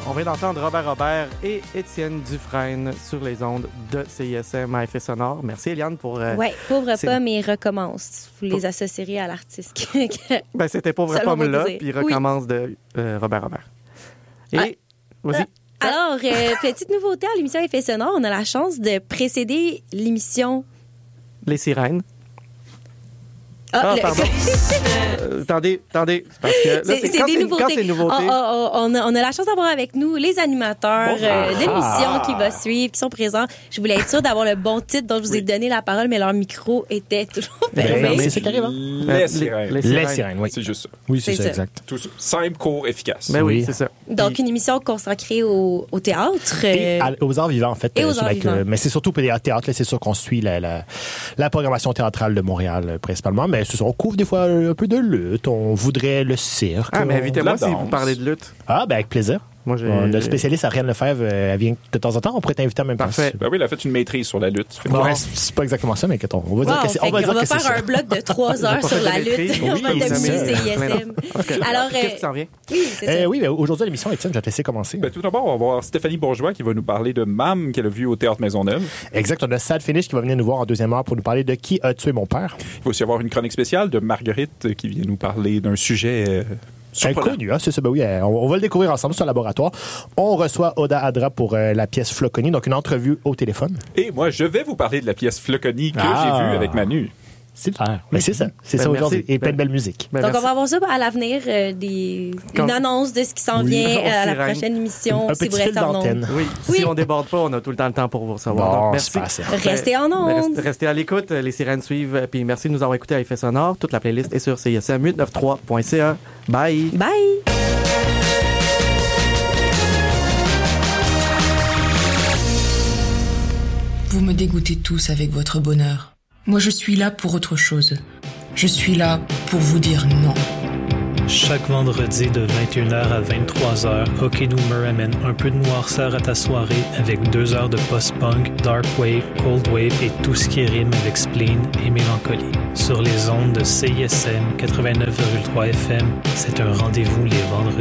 On vient d'entendre Robert et Étienne Dufresne sur les ondes de CISM à effet sonore. Merci, Eliane, pour... Oui, Pauvre Pomme et Recommence. Vous les associerez à l'artiste. C'était Pauvre Pomme là, puis Recommence de Robert. Et, vas-y. Alors, petite nouveauté à l'émission Effet sonore, on a la chance de précéder l'émission... Les sirènes. Pardon. Attendez. C'est parce que là, c'est des nouveautés. Quand c'est nouveauté. On a la chance d'avoir avec nous les animateurs de l'émission qui va suivre, qui sont présents. Je voulais être sûre d'avoir le bon titre dont je vous ai donné la parole, mais leur micro était toujours fermé. C'est ça qui arrive, hein? Les sirènes, oui. C'est juste ça. Oui, c'est ça, exact. Tout ça. Simple, court, efficace. Ben oui, c'est ça. Donc, une émission consacrée au théâtre. Et aux arts vivants, en fait. Et aux arts vivants. Mais c'est surtout pour les théâtres. Là, c'est sûr qu'on suit la programmation théâtrale de Montréal, principalement. Mais c'est ça, on couvre des fois un peu de lutte. On voudrait le cirque. Ah, mais invitez-moi si vous parlez de lutte. Ah, ben avec plaisir. Moi, notre spécialiste Ariane Lefebvre, elle vient de temps en temps. On pourrait t'inviter en même temps. Parfait. Ben oui, elle a fait une maîtrise sur la lutte. Ouais, c'est pas exactement ça, mais on va dire que c'est. On va faire un bloc de 3 heures sur la lutte. On va dominer CISM. Alors, qu'est-ce qui s'en vient? Oui, c'est ça. Oui, mais aujourd'hui, à l'émission, Étienne, je vais te laisser commencer. Ben, tout d'abord, on va voir Stéphanie Bourgeois qui va nous parler de Mam qu'elle a vu au Théâtre Maisonneuve. Exact. On a Sad Finish qui va venir nous voir en deuxième heure pour nous parler de Qui a tué mon père. Il va aussi avoir une chronique spéciale de Marguerite qui vient nous parler d'un sujet... inconnu, hein, c'est ça. Ben oui, on va le découvrir ensemble sur le laboratoire. On reçoit Oda Adra pour la pièce Floconi, donc une entrevue au téléphone. Et moi, je vais vous parler de la pièce Floconi que j'ai vue avec Manu. C'est super. Mais c'est ça. C'est ça aujourd'hui. Et plein de belle musique. Donc, on va avoir ça à l'avenir, une annonce de ce qui s'en vient à la prochaine émission. Un si petit fil d'antenne. Oui. Si on déborde pas, on a tout le temps pour vous recevoir. Bon, donc, merci. Restez en ondes. Restez à l'écoute. Les sirènes suivent. Puis merci de nous avoir écoutés à Effet sonore. Toute la playlist est sur CISM893.ca. Bye. Bye. Vous me dégoûtez tous avec votre bonheur. Moi, je suis là pour autre chose. Je suis là pour vous dire non. Chaque vendredi de 21h à 23h, Hockey Doomer amène un peu de noirceur à ta soirée avec 2 heures de post-punk, dark wave, cold wave et tout ce qui rime avec spleen et mélancolie. Sur les ondes de CISM 89,3 FM, c'est un rendez-vous les vendredis.